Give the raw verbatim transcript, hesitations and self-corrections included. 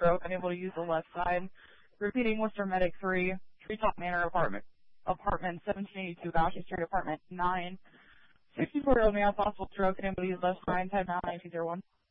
stroke, unable to use the left side. Repeating, Worcester Medic three, Treetop Manor apartment. Apartment seventeen eighty-two, Boucher Street, apartment nine. sixty-four-year-old male, possible stroke, unable to use left side, type now nine two zero one.